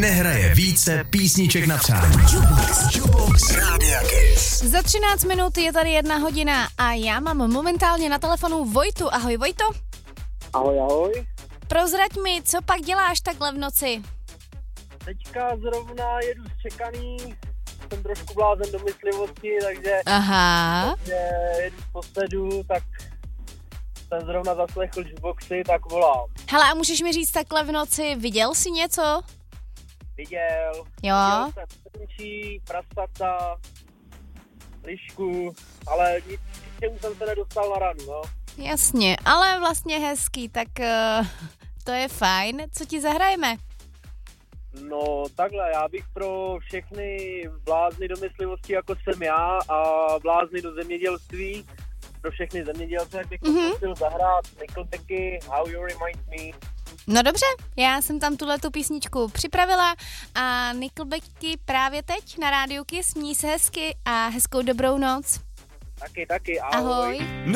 nehraje více písniček na přání. Jukebox Rádia Kiss. Za 13 minut je tady 1 hodina a já mám momentálně na telefonu Vojtu. Ahoj Vojto. Ahoj, ahoj. Prozrať mi, co pak děláš takhle v noci? Teďka zrovna jedu z čekaný, jsem trošku blázen do myslivosti, takže Aha. jedu z posledu, tak jsem zrovna zaslechl jukeboxy, tak volám. Hele, a můžeš mi říct takhle v noci, viděl jsi něco? Viděl jsem srnčí, prasata, lišku, ale nic, k čemu jsem se nedostal na ranu, no. Jasně, ale vlastně hezký, tak to je fajn. Co ti zahrajeme? No takhle, já bych pro všechny blázny do myslivosti, jako jsem já, a blázny do zemědělství, pro všechny zemědělce, bych chtěl zahrát Nickelbacky, How You Remind Me. No dobře, já jsem tam tuhletu písničku připravila a Nickelbacky právě teď na Rádiu Kiss. Měj se hezky a hezkou dobrou noc. Taky, ahoj. Ahoj.